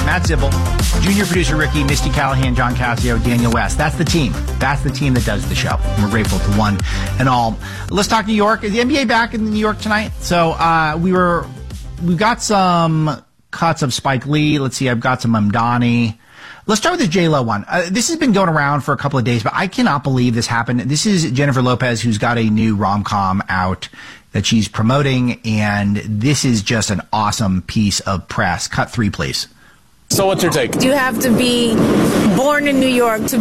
Matt Zibble, junior producer Ricky, Misty Callahan, John Cassio, Daniel West. That's the team. That's the team that does the show. And we're grateful to one and all. Let's talk New York. Is the NBA back in New York tonight? So we got some cuts of Spike Lee. Let's see. I've got some Mamdani. Let's start with the J-Lo one. This has been going around for a couple of days, but I cannot believe this happened. This is Jennifer Lopez, who's got a new rom-com out that she's promoting, and this is just an awesome piece of press. Cut 3, please. So what's your take? You have to be born in New York to